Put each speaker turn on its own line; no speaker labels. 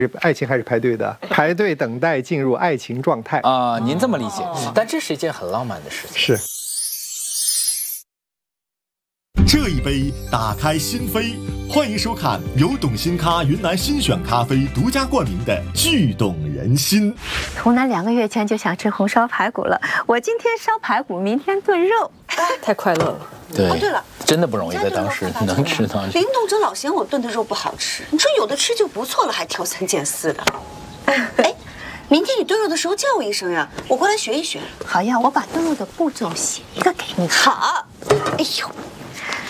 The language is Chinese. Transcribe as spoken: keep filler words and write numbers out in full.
爱情还是排队的，排队等待进入爱情状态
啊、呃。您这么理解，但这是一件很浪漫的事情。
是。
这一杯打开心扉，欢迎收看由董新咖云南新选咖啡独家冠名的《剧动人心》。
图南两个月前就想吃红烧排骨了，我今天烧排骨，明天炖肉，
太快乐了。
对，
哦，对了，
真的不容易，在当时能吃到。
林董者老嫌我炖的肉不好吃，你说有的吃就不错了，还挑三拣四的。哎，明天你炖肉的时候叫我一声呀，我过来学一学。
好呀，我把炖肉的步骤写一个给你。
好。哎呦。